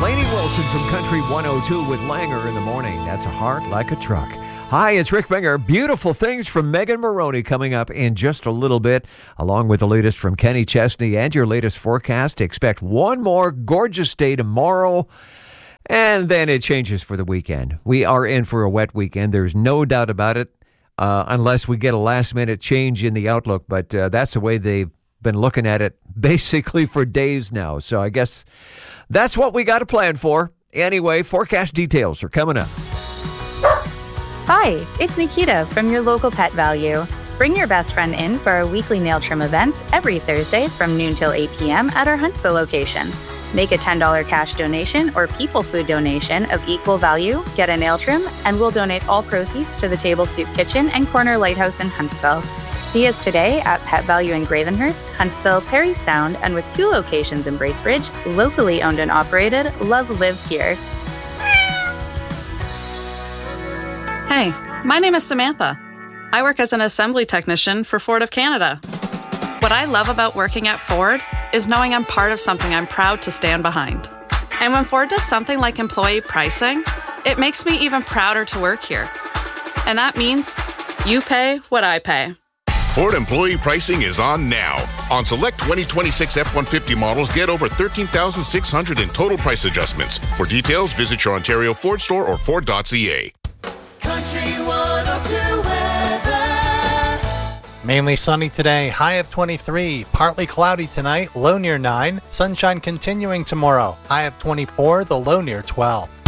Lainey Wilson from Country 102 with Langer in the morning. That's a heart like a truck. Hi, it's Rick Binger. Beautiful things from Megan Maroney coming up in just a little bit, along with the latest from Kenny Chesney and your latest forecast. Expect one more gorgeous day tomorrow, and then it changes for the weekend. We are in for a wet weekend. There's no doubt about it, unless we get a last-minute change in the outlook, but that's the way they've been looking at it basically for days now. So I guess that's what we got to plan for. Anyway, forecast details are coming up. Hi, it's Nikita from your local Pet Value. Bring your best friend in for our weekly nail trim events every Thursday from noon till 8 p.m. at our Huntsville location. Make a $10 cash donation or people food donation of equal value, get a nail trim, and we'll donate all proceeds to the Table Soup Kitchen and Corner Lighthouse in Huntsville. See us today at Pet Value in Gravenhurst, Huntsville, Perry Sound, and with 2 locations in Bracebridge, locally owned and operated, love lives here. Hey, my name is Samantha. I work as an assembly technician for Ford of Canada. What I love about working at Ford is knowing I'm part of something I'm proud to stand behind. And when Ford does something like employee pricing, it makes me even prouder to work here. And that means you pay what I pay. Ford employee pricing is on now. On select 2026 F-150 models, get over $13,600 in total price adjustments. For details, visit your Ontario Ford store or Ford.ca. Country 102 weather. Mainly sunny today, high of 23. Partly cloudy tonight, low near 9. Sunshine continuing tomorrow, high of 24, the low near 12.